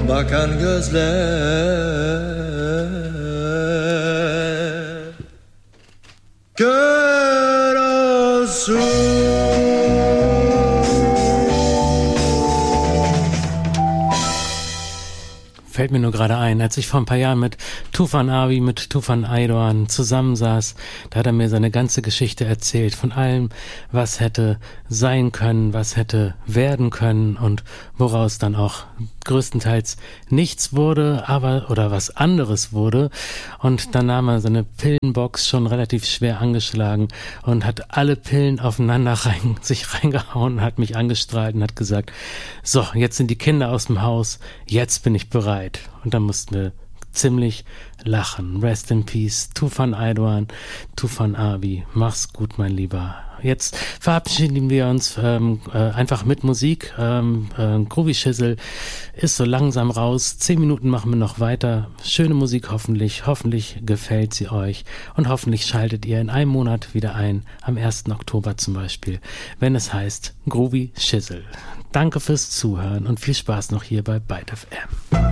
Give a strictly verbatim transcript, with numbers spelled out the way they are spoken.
bakkan gözler kör olsun. Fällt mir nur gerade ein, als ich vor ein paar Jahren mit Tufan Abi, mit Tufan Aydoğan zusammensaß, da hat er mir seine ganze Geschichte erzählt, von allem, was hätte sein können, was hätte werden können und woraus dann auch größtenteils nichts wurde, aber oder was anderes wurde. Und dann nahm er seine Pillenbox schon relativ schwer angeschlagen und hat alle Pillen aufeinander rein, sich reingehauen, hat mich angestrahlt und hat gesagt, so, jetzt sind die Kinder aus dem Haus, jetzt bin ich bereit. Und dann mussten wir ziemlich lachen. Rest in Peace, Tufan Aydoğan, Tufan Abi. Mach's gut, mein Lieber. Jetzt verabschieden wir uns ähm, äh, einfach mit Musik. Ähm, äh, Groovy Shizzle ist so langsam raus. Zehn Minuten machen wir noch weiter. Schöne Musik hoffentlich. Hoffentlich gefällt sie euch. Und hoffentlich schaltet ihr in einem Monat wieder ein. Am ersten Oktober zum Beispiel. Wenn es heißt Groovy Shizzle. Danke fürs Zuhören und viel Spaß noch hier bei Byte F M.